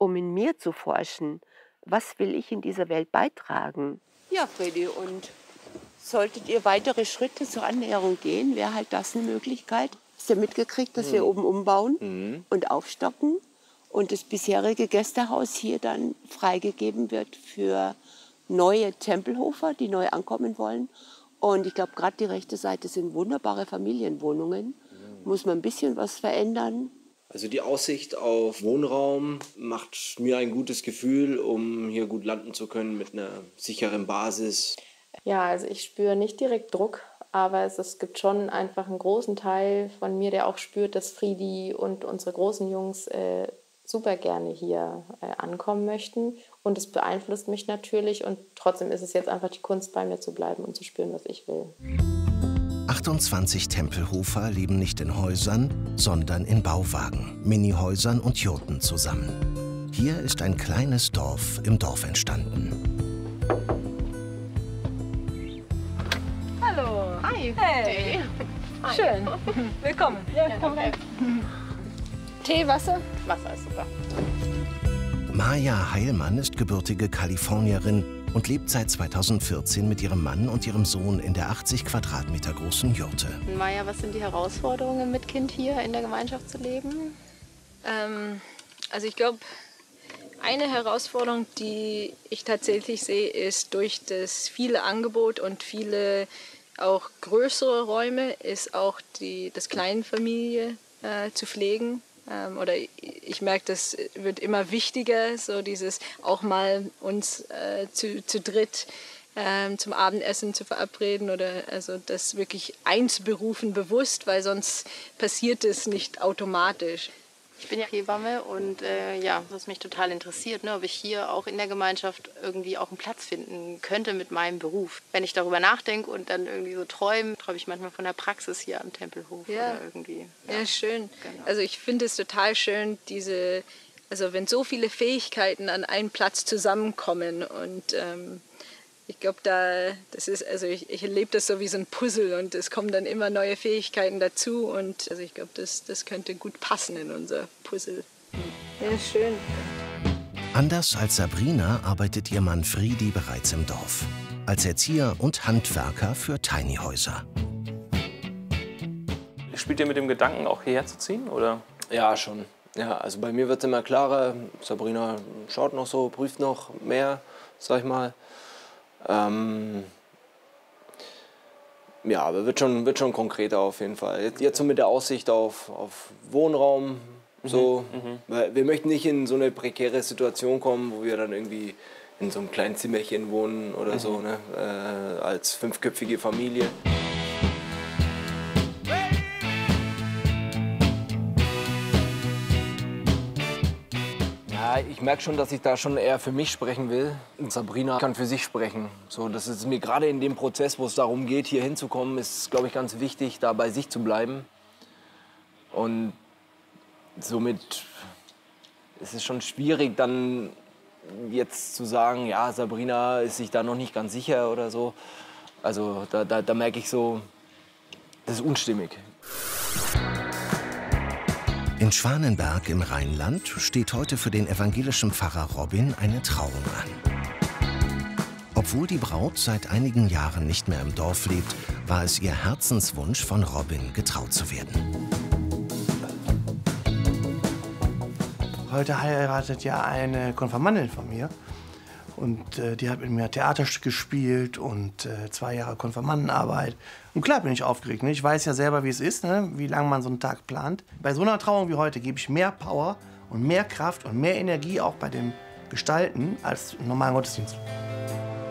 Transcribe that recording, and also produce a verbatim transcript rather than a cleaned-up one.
um in mir zu forschen, was will ich in dieser Welt beitragen. Ja, Fredi, und solltet ihr weitere Schritte zur Annäherung gehen, wäre halt das eine Möglichkeit. Hast du mitgekriegt, dass mhm. wir oben umbauen mhm. und aufstocken und das bisherige Gästehaus hier dann freigegeben wird für neue Tempelhofer, die neu ankommen wollen. Und ich glaube, gerade die rechte Seite sind wunderbare Familienwohnungen. Mhm. Muss man ein bisschen was verändern. Also die Aussicht auf Wohnraum macht mir ein gutes Gefühl, um hier gut landen zu können mit einer sicheren Basis. Ja, also ich spüre nicht direkt Druck, aber es, es gibt schon einfach einen großen Teil von mir, der auch spürt, dass Friedi und unsere großen Jungs äh, super gerne hier äh, ankommen möchten. Und es beeinflusst mich natürlich und trotzdem ist es jetzt einfach die Kunst, bei mir zu bleiben und zu spüren, was ich will. achtundzwanzig Tempelhofer leben nicht in Häusern, sondern in Bauwagen, Minihäusern und Jurten zusammen. Hier ist ein kleines Dorf im Dorf entstanden. Hallo. Hi. Hey. Hi. Schön. Willkommen. Ja, komm rein. Tee, Wasser? Wasser ist super. Maja Heilmann ist gebürtige Kalifornierin und lebt seit zweitausendvierzehn mit ihrem Mann und ihrem Sohn in der achtzig Quadratmeter großen Jurte. Maja, was sind die Herausforderungen, mit Kind hier in der Gemeinschaft zu leben? Ähm, also ich glaube, eine Herausforderung, die ich tatsächlich sehe, ist durch das viele Angebot und viele auch größere Räume, ist auch die das Kleinfamilie äh, zu pflegen. Ähm, oder ich merke, das wird immer wichtiger, so dieses auch mal uns äh, zu, zu dritt ähm, zum Abendessen zu verabreden oder also das wirklich einzuberufen bewusst, weil sonst passiert es nicht automatisch. Ich bin ja Hebamme und äh, ja, was mich total interessiert, ne, ob ich hier auch in der Gemeinschaft irgendwie auch einen Platz finden könnte mit meinem Beruf. Wenn ich darüber nachdenke und dann irgendwie so träume, träume ich manchmal von der Praxis hier am Tempelhof ja. oder irgendwie. Ja, ja schön. Genau. Also ich finde es total schön, diese, also wenn so viele Fähigkeiten an einen Platz zusammenkommen und ähm, ich glaube, da, das ist, also ich, ich erlebe das so wie so ein Puzzle und es kommen dann immer neue Fähigkeiten dazu und also ich glaube, das, das könnte gut passen in unser Puzzle. Ja, schön. Anders als Sabrina arbeitet ihr Mann Friedi bereits im Dorf. Als Erzieher und Handwerker für Tiny-Häuser. Spielt ihr mit dem Gedanken, auch hierher zu ziehen, oder? Ja, schon. Ja, also bei mir wird es immer klarer. Sabrina schaut noch so, prüft noch mehr, sag ich mal. Ähm, ja, aber wird schon, wird schon konkreter auf jeden Fall. Jetzt, jetzt so mit der Aussicht auf, auf Wohnraum. So. Mhm, weil wir möchten nicht in so eine prekäre Situation kommen, wo wir dann irgendwie in so einem kleinen Zimmerchen wohnen oder mhm. so, ne? äh, als fünfköpfige Familie. Ja, ich merke schon, dass ich da schon eher für mich sprechen will. Und Sabrina kann für sich sprechen. So, das ist mir gerade in dem Prozess, wo es darum geht, hier hinzukommen, ist, glaube ich, ganz wichtig, da bei sich zu bleiben. Und somit ist es schon schwierig, dann jetzt zu sagen, ja, Sabrina ist sich da noch nicht ganz sicher oder so. Also da, da, da merke ich so, das ist unstimmig. In Schwanenberg im Rheinland steht heute für den evangelischen Pfarrer Robin eine Trauung an. Obwohl die Braut seit einigen Jahren nicht mehr im Dorf lebt, war es ihr Herzenswunsch, von Robin getraut zu werden. Heute heiratet ja eine Konfirmandin von mir. Und äh, die hat mit mir Theaterstück gespielt und äh, zwei Jahre Konfirmandenarbeit. Und klar bin ich aufgeregt. Ne? Ich weiß ja selber, wie es ist, ne? Wie lange man so einen Tag plant. Bei so einer Trauung wie heute gebe ich mehr Power und mehr Kraft und mehr Energie auch bei dem Gestalten als im normalen Gottesdienst.